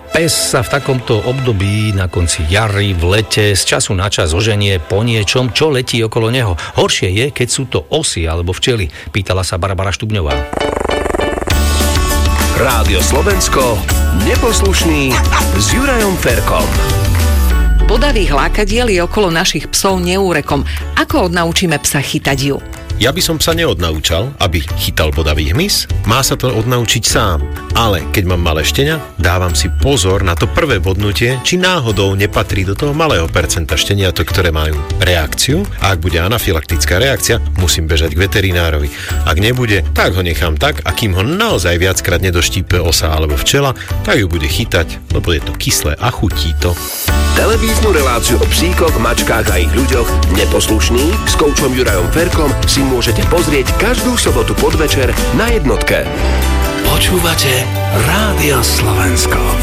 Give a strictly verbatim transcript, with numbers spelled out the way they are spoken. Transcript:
Pes sa v takomto období na konci jary, v lete, z času na čas oženie po niečom, čo letí okolo neho. Horšie je, keď sú to osy alebo včely, pýtala sa Barbara Štubňová. Rádio Slovensko, neposlušný s Jurajom Ferkom. Bodavých lákadiel je okolo našich psov neúrekom. Ako odnaučíme psa chytať ju? Ja by som psa neodnaučal, aby chytal bodavý hmyz. Má sa to odnaučiť sám. Ale keď mám malé štenia, dávam si pozor na to prvé bodnutie, či náhodou nepatrí do toho malého percenta šteniatok, ktoré majú reakciu. A ak bude anafylaktická reakcia, musím bežať k veterinárovi. Ak nebude, tak ho nechám tak, a kým ho naozaj viackrát nedoštípe osa alebo včela, tak ju bude chytať, lebo je to kyslé a chutí to. Televíznu reláciu o psíkoch, mačkách a ich ľuďoch Neposlušný s koučom Jurajom Ferkom si môžete pozrieť každú sobotu podvečer na jednotke. Počúvate Rádio Slovensko.